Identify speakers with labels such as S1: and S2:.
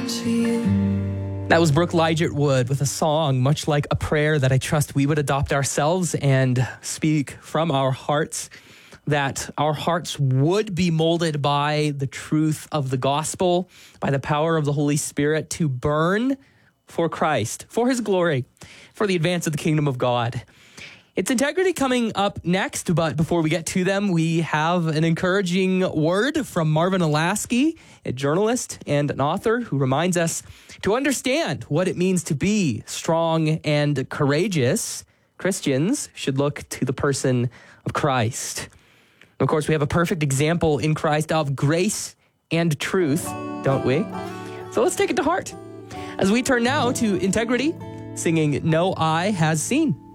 S1: to you.
S2: That was Brooke Liget Wood with a song much like a prayer that I trust we would adopt ourselves and speak from our hearts, that our hearts would be molded by the truth of the gospel, by the power of the Holy Spirit to burn for Christ, for his glory, for the advance of the kingdom of God. It's Integrity coming up next, but before we get to them, we have an encouraging word from Marvin Olasky, a journalist and an author who reminds us to understand what it means to be strong and courageous. Christians should look to the person of Christ. Of course, we have a perfect example in Christ of grace and truth, don't we? So let's take it to heart as we turn now to Integrity, singing No Eye Has Seen.